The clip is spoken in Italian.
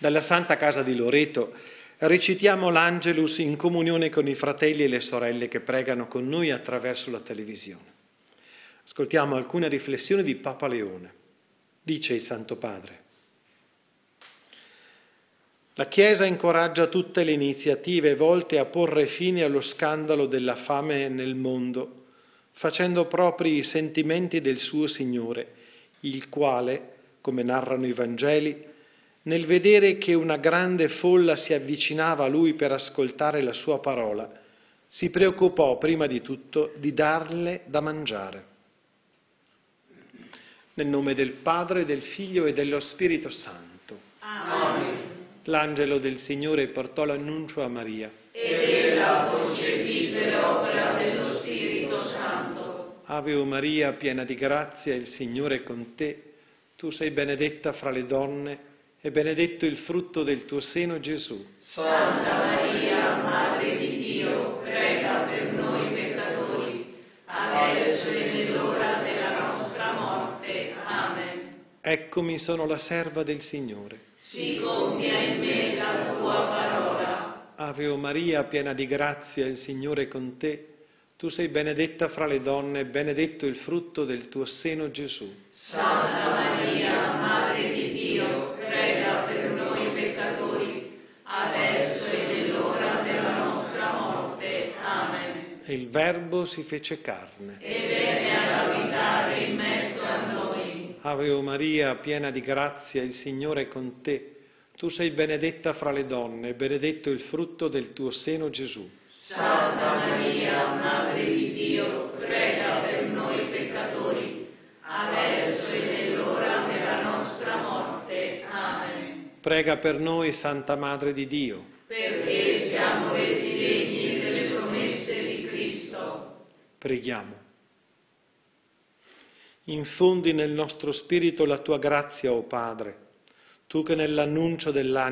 Dalla Santa Casa di Loreto recitiamo l'Angelus in comunione con i fratelli e le sorelle che pregano con noi attraverso la televisione. Ascoltiamo alcune riflessioni di Papa Leone. Dice il Santo Padre: la Chiesa incoraggia tutte le iniziative volte a porre fine allo scandalo della fame nel mondo, facendo propri i sentimenti del suo Signore, il quale, come narrano i Vangeli, nel vedere che una grande folla si avvicinava a lui per ascoltare la sua parola, si preoccupò prima di tutto di darle da mangiare. Nel nome del Padre, del Figlio e dello Spirito Santo. Amen. L'angelo del Signore portò l'annuncio a Maria. Ed ella concepì per opera dello Spirito Santo. Ave o Maria, piena di grazia, il Signore è con te. Tu sei benedetta fra le donne e benedetto il frutto del tuo seno, Gesù. Santa Maria, Madre di Dio, prega per noi peccatori, adesso e nell'ora della nostra morte. Amen. Eccomi, sono la serva del Signore. Si compia in me la tua parola. Ave o Maria, piena di grazia, il Signore è con te. Tu sei benedetta fra le donne e benedetto il frutto del tuo seno, Gesù. Santa Maria, Madre di Dio, prega per noi peccatori, adesso e nell'ora della nostra morte. Amen. E il Verbo si fece carne. E venne ad abitare in mezzo a noi. Ave o Maria, piena di grazia, il Signore è con te. Tu sei benedetta fra le donne e benedetto il frutto del tuo seno, Gesù. Santa Maria, Madre di Dio, prega per noi peccatori, adesso e nell'ora della nostra morte. Amen. Prega per noi, Santa Madre di Dio. Perché siamo resi degni delle promesse di Cristo. Preghiamo. Infondi nel nostro spirito la tua grazia, o Padre, tu che nell'annuncio dell'angelo